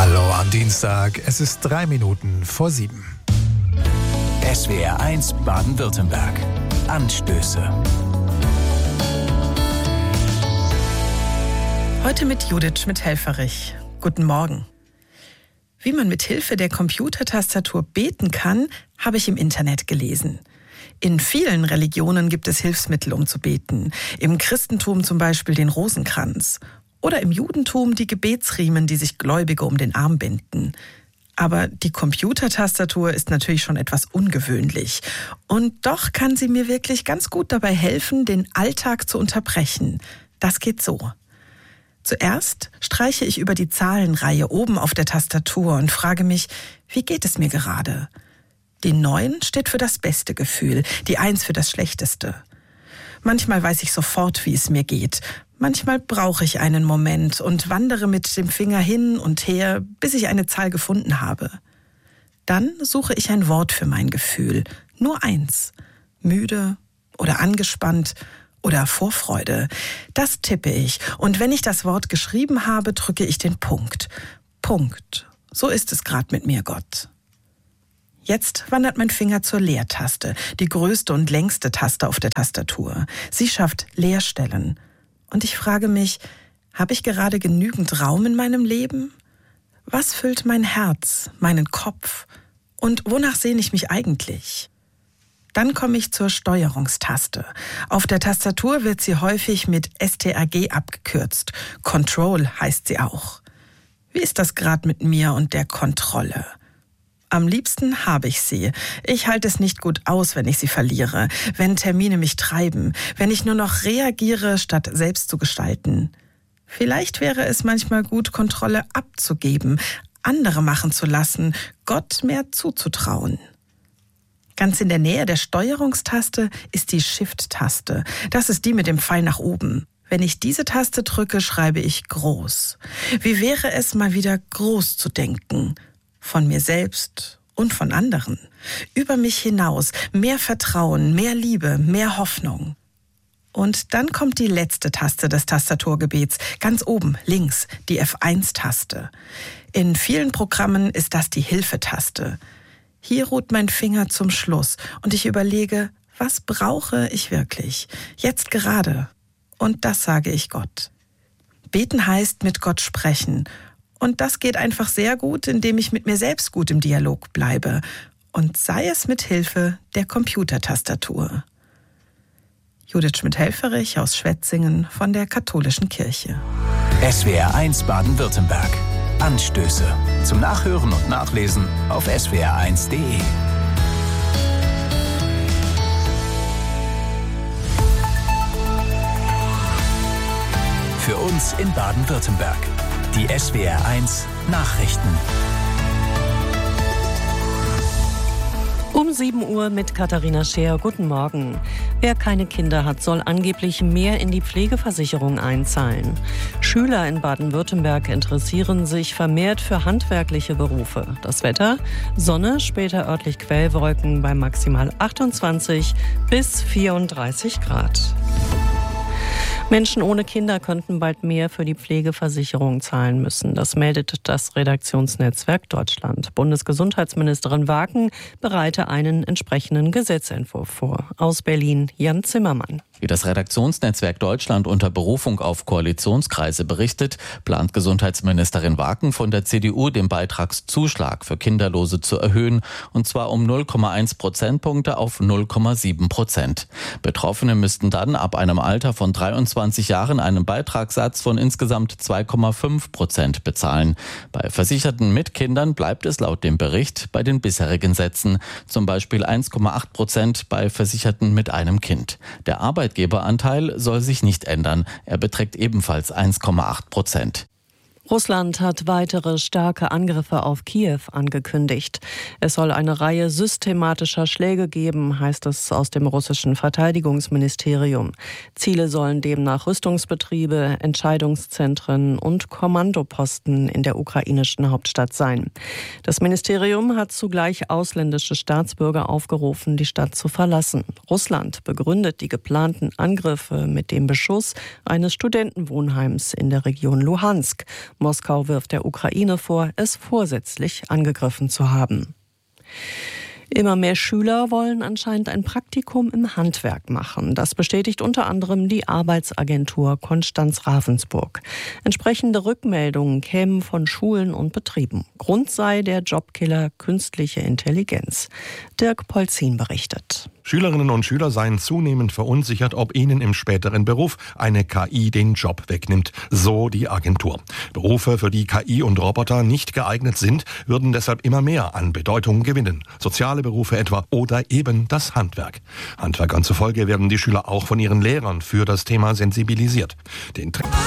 Hallo am Dienstag, es ist 3 Minuten vor 7. SWR 1 Baden-Württemberg. Anstöße. Heute mit Judith Schmidt-Helfferich. Guten Morgen. Wie man mit Hilfe der Computertastatur beten kann, habe ich im Internet gelesen. In vielen Religionen gibt es Hilfsmittel, um zu beten. Im Christentum zum Beispiel den Rosenkranz. Oder im Judentum die Gebetsriemen, die sich Gläubige um den Arm binden. Aber die Computertastatur ist natürlich schon etwas ungewöhnlich. Und doch kann sie mir wirklich ganz gut dabei helfen, den Alltag zu unterbrechen. Das geht so. Zuerst streiche ich über die Zahlenreihe oben auf der Tastatur und frage mich, wie geht es mir gerade? Die 9 steht für das beste Gefühl, die 1 für das schlechteste. Manchmal weiß ich sofort, wie es mir geht. Manchmal brauche ich einen Moment und wandere mit dem Finger hin und her, bis ich eine Zahl gefunden habe. Dann suche ich ein Wort für mein Gefühl. Nur eins. Müde oder angespannt oder Vorfreude. Das tippe ich. Und wenn ich das Wort geschrieben habe, drücke ich den Punkt. Punkt. So ist es gerade mit mir, Gott. Jetzt wandert mein Finger zur Leertaste, die größte und längste Taste auf der Tastatur. Sie schafft Leerstellen. Und ich frage mich, habe ich gerade genügend Raum in meinem Leben? Was füllt mein Herz, meinen Kopf? Und wonach sehne ich mich eigentlich? Dann komme ich zur Steuerungstaste. Auf der Tastatur wird sie häufig mit STRG abgekürzt. Control heißt sie auch. Wie ist das gerade mit mir und der Kontrolle? Am liebsten habe ich sie. Ich halte es nicht gut aus, wenn ich sie verliere, wenn Termine mich treiben, wenn ich nur noch reagiere, statt selbst zu gestalten. Vielleicht wäre es manchmal gut, Kontrolle abzugeben, andere machen zu lassen, Gott mehr zuzutrauen. Ganz in der Nähe der Steuerungstaste ist die Shift-Taste. Das ist die mit dem Pfeil nach oben. Wenn ich diese Taste drücke, schreibe ich groß. Wie wäre es, mal wieder groß zu denken? Von mir selbst und von anderen. Über mich hinaus. Mehr Vertrauen, mehr Liebe, mehr Hoffnung. Und dann kommt die letzte Taste des Tastaturgebets. Ganz oben, links, die F1-Taste. In vielen Programmen ist das die Hilfetaste. Hier ruht mein Finger zum Schluss und ich überlege, was brauche ich wirklich? Jetzt gerade. Und das sage ich Gott. Beten heißt mit Gott sprechen. Und das geht einfach sehr gut, indem ich mit mir selbst gut im Dialog bleibe. Und sei es mit Hilfe der Computertastatur. Judith Schmidt-Helfferich aus Schwetzingen von der Katholischen Kirche. SWR 1 Baden-Württemberg. Anstöße. Zum Nachhören und Nachlesen auf swr1.de. Für uns in Baden-Württemberg. Die SWR 1 Nachrichten. Um 7 Uhr mit Katharina Scheer. Guten Morgen. Wer keine Kinder hat, soll angeblich mehr in die Pflegeversicherung einzahlen. Schüler in Baden-Württemberg interessieren sich vermehrt für handwerkliche Berufe. Das Wetter? Sonne, später örtlich Quellwolken bei maximal 28 bis 34 Grad. Menschen ohne Kinder könnten bald mehr für die Pflegeversicherung zahlen müssen. Das meldet das Redaktionsnetzwerk Deutschland. Bundesgesundheitsministerin Waken bereite einen entsprechenden Gesetzentwurf vor. Aus Berlin Jan Zimmermann. Wie das Redaktionsnetzwerk Deutschland unter Berufung auf Koalitionskreise berichtet, plant Gesundheitsministerin Waken von der CDU den Beitragszuschlag für Kinderlose zu erhöhen, und zwar um 0,1 Prozentpunkte auf 0,7%. Betroffene müssten dann ab einem Alter von 23 Jahren einen Beitragssatz von insgesamt 2,5% bezahlen. Bei Versicherten mit Kindern bleibt es laut dem Bericht bei den bisherigen Sätzen, zum Beispiel 1,8% bei Versicherten mit einem Kind. Der Arbeitgeberanteil soll sich nicht ändern. Er beträgt ebenfalls 1,8%. Russland hat weitere starke Angriffe auf Kiew angekündigt. Es soll eine Reihe systematischer Schläge geben, heißt es aus dem russischen Verteidigungsministerium. Ziele sollen demnach Rüstungsbetriebe, Entscheidungszentren und Kommandoposten in der ukrainischen Hauptstadt sein. Das Ministerium hat zugleich ausländische Staatsbürger aufgerufen, die Stadt zu verlassen. Russland begründet die geplanten Angriffe mit dem Beschuss eines Studentenwohnheims in der Region Luhansk. Moskau wirft der Ukraine vor, es vorsätzlich angegriffen zu haben. Immer mehr Schüler wollen anscheinend ein Praktikum im Handwerk machen. Das bestätigt unter anderem die Arbeitsagentur Konstanz-Ravensburg. Entsprechende Rückmeldungen kämen von Schulen und Betrieben. Grund sei der Jobkiller künstliche Intelligenz. Dirk Polzin berichtet. Schülerinnen und Schüler seien zunehmend verunsichert, ob ihnen im späteren Beruf eine KI den Job wegnimmt, so die Agentur. Berufe, für die KI und Roboter nicht geeignet sind, würden deshalb immer mehr an Bedeutung gewinnen. Soziale Berufe etwa oder eben das Handwerk. Handwerkern zufolge werden die Schüler auch von ihren Lehrern für das Thema sensibilisiert.